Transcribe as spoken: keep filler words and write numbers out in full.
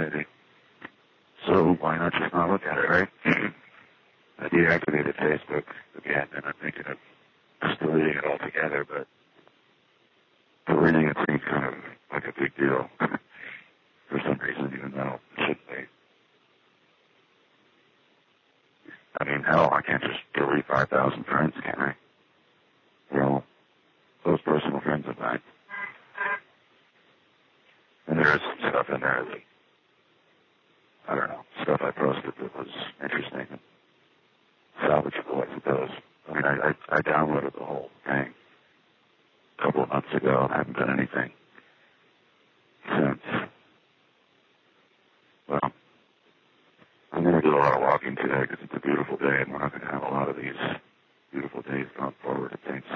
crazy. So why not just not look at it, right? I deactivated Facebook again, and I'm thinking of just deleting it altogether, but for reading it seems kind of like a big deal for some reason, even though it shouldn't be. I mean, hell, I can't just delete five thousand friends, can I? They're all close personal friends of mine. And there's stuff in there that, I don't know, stuff I posted that was interesting and salvageable, I suppose. I mean, I, I, I downloaded the whole thing a couple of months ago and I haven't done anything since. Well, I'm going to do a lot of walking today because it's a beautiful day and we're not going to have a lot of these beautiful days going forward, it seems.